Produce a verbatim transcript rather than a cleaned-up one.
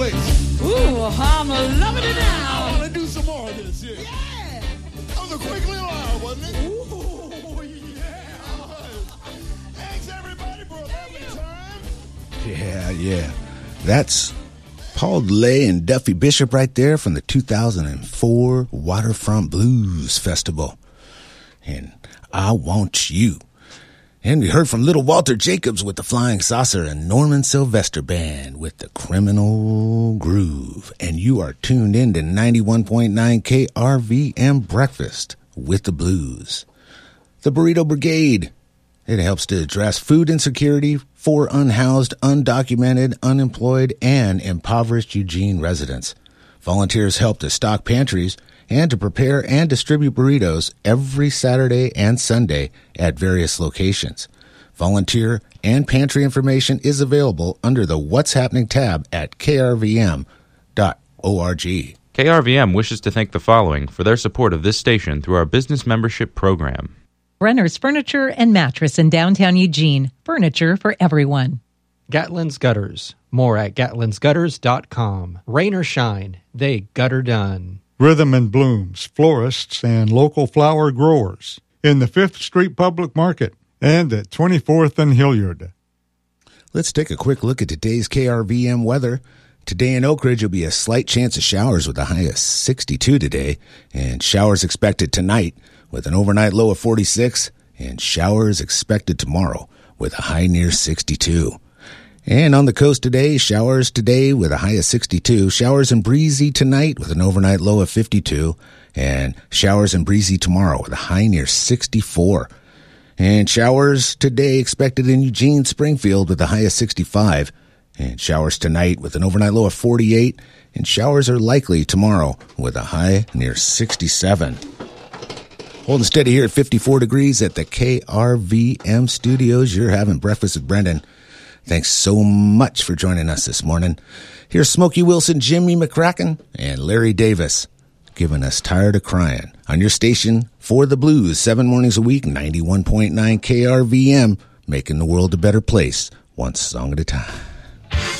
place. Ooh, I'm loving it now. I want to do some more of this. Yeah. Yeah. That was a quick little hour, wasn't it? Ooh, yeah. Thanks, everybody, for a lovely time. Yeah, yeah. That's Paul DeLay and Duffy Bishop right there from the two thousand four Waterfront Blues Festival. And I Want You. And we heard from Little Walter Jacobs with the Flying Saucer and Norman Sylvester Band with the Criminal Groove. And you are tuned in to ninety-one point nine K R V M Breakfast with the Blues. The Burrito Brigade. It helps to address food insecurity for unhoused, undocumented, unemployed, and impoverished Eugene residents. Volunteers help to stock pantries and to prepare and distribute burritos every Saturday and Sunday at various locations. Volunteer and pantry information is available under the What's Happening tab at k r v m dot org. K R V M wishes to thank the following for their support of this station through our business membership program. Brenner's Furniture and Mattress in downtown Eugene. Furniture for everyone. Gatlin's Gutters. More at gatlins gutters dot com. Rain or shine, they gutter done. Rhythm and Blooms, florists and local flower growers in the fifth Street Public Market and at twenty-fourth and Hilliard. Let's take a quick look at today's K R V M weather. Today in Oak Ridge will be a slight chance of showers with a high of sixty-two today, and showers expected tonight with an overnight low of forty-six, and showers expected tomorrow with a high near sixty-two. And on the coast today, showers today with a high of sixty-two, showers and breezy tonight with an overnight low of fifty-two, and showers and breezy tomorrow with a high near sixty-four. And showers today expected in Eugene, Springfield with a high of sixty-five, and showers tonight with an overnight low of forty-eight, and showers are likely tomorrow with a high near sixty-seven. Holding steady here at fifty-four degrees at the K R V M studios. You're having breakfast with Brendan. Thanks so much for joining us this morning. Here's Smokey Wilson, Jimmy McCracken, and Larry Davis giving us Tired of Crying on your station for the blues, seven mornings a week, ninety-one point nine K R V M, making the world a better place, one song at a time.